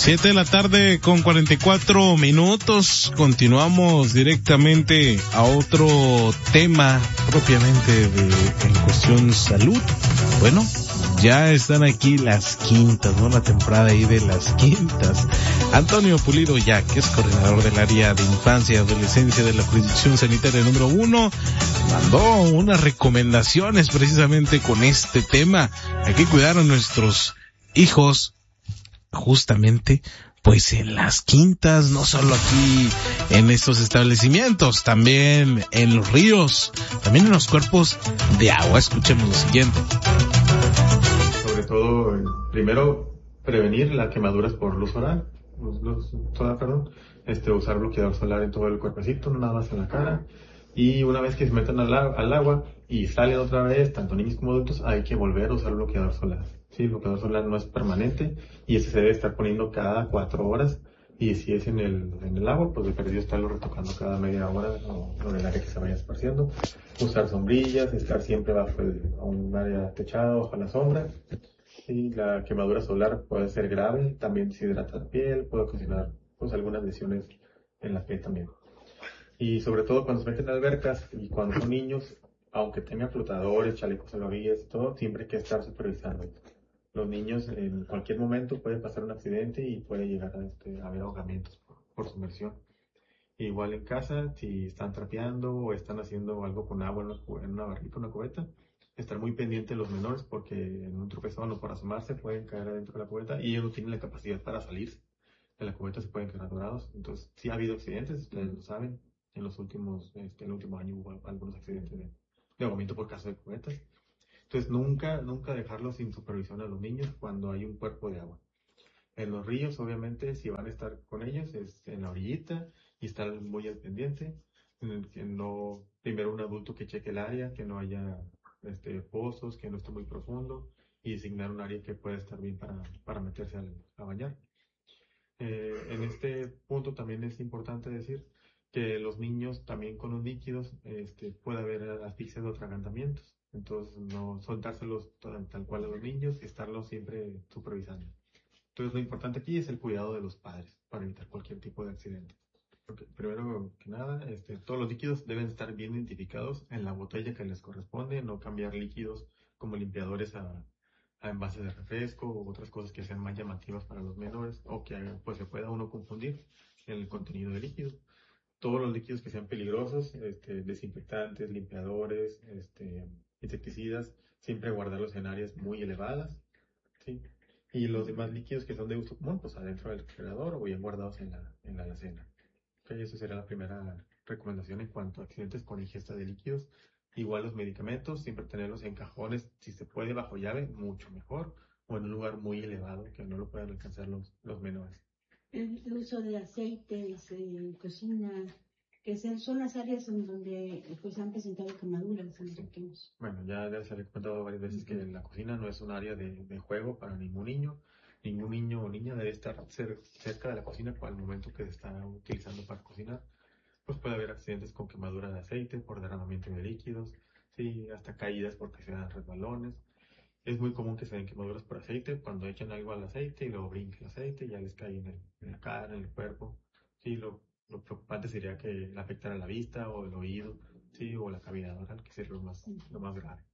7 de la tarde con 44 minutos. Continuamos directamente a otro tema propiamente en cuestión salud. Bueno, ya están aquí las quintas, ¿no? La temporada ahí de las quintas. Antonio Pulido ya, que es coordinador del área de infancia y adolescencia de la jurisdicción sanitaria número 1, mandó unas recomendaciones precisamente con este tema. Hay que cuidar a nuestros hijos justamente pues en las quintas, no solo aquí en estos establecimientos, también en los ríos, también en los cuerpos de agua. Escuchemos lo siguiente. Sobre todo, primero, prevenir las quemaduras por luz solar, usar bloqueador solar en todo el cuerpecito, no nada más en la cara. Y una vez que se meten al agua y salen otra vez, tanto niños como adultos, hay que volver a usar bloqueador solar. Sí, el bloqueador solar no es permanente y ese se debe estar poniendo cada 4 horas. Y si es en el agua, pues de perdido estarlo retocando cada media hora o en el área que se vaya esparciendo. Usar sombrillas, estar siempre bajo un área techada, bajo la sombra. Sí, la quemadura solar puede ser grave, también deshidrata la piel, puede ocasionar pues algunas lesiones en la piel también. Y sobre todo cuando se meten en albercas y cuando son niños, aunque tengan flotadores, chalecos salvavidas y todo, siempre hay que estar supervisando. Los niños en cualquier momento puede pasar un accidente y puede llegar a haber ahogamientos por sumersión. Igual en casa, si están trapeando o están haciendo algo con agua en una barrita, una cubeta, estar muy pendiente de los menores porque en un tropezón o por asomarse pueden caer adentro de la cubeta y ellos no tienen la capacidad para salir de la cubeta, se pueden quedar atorados. Entonces, sí ha habido accidentes, ustedes lo saben. En los últimos, el último año hubo algunos accidentes de ahogamiento por caso de cubetas. Entonces, nunca dejarlos sin supervisión a los niños cuando hay un cuerpo de agua. En los ríos, obviamente, si van a estar con ellos, es en la orillita y estar muy al pendiente. Que no, primero un adulto que cheque el área, que no haya pozos, que no esté muy profundo y designar un área que pueda estar bien para meterse a bañar. En este punto también es importante decir que los niños también con los líquidos puede haber asfixia de atragantamientos. Entonces, no soltárselos tal cual a los niños y estarlos siempre supervisando. Entonces, lo importante aquí es el cuidado de los padres para evitar cualquier tipo de accidente. Porque, primero que nada, todos los líquidos deben estar bien identificados en la botella que les corresponde, no cambiar líquidos como limpiadores a envases de refresco u otras cosas que sean más llamativas para los menores o que pues se pueda uno confundir en el contenido del líquido. Todos los líquidos que sean peligrosos, desinfectantes, limpiadores, insecticidas, siempre guardarlos en áreas muy elevadas, ¿sí? Y los demás líquidos que son de uso común, pues adentro del refrigerador o bien guardados en la alacena. Okay, esa sería la primera recomendación en cuanto a accidentes con ingesta de líquidos. Igual los medicamentos, siempre tenerlos en cajones, si se puede bajo llave, mucho mejor, o en un lugar muy elevado que no lo puedan alcanzar los menores. El uso de aceites en cocina, que son las áreas en donde pues han presentado quemaduras en los pequeños. Bueno, ya les he comentado varias veces que la cocina no es un área de juego para ningún niño. Ningún niño o niña debe estar cerca de la cocina al momento que se está utilizando para cocinar. Pues puede haber accidentes con quemadura de aceite, por derramamiento de líquidos, sí, hasta caídas porque se dan resbalones. Es muy común que se den quemaduras por aceite cuando echan algo al aceite y luego brinca el aceite y ya les cae en la cara, en el cuerpo. Sí, lo preocupante sería que le afectara la vista o el oído, sí, o la cavidad oral, que sería lo más grave.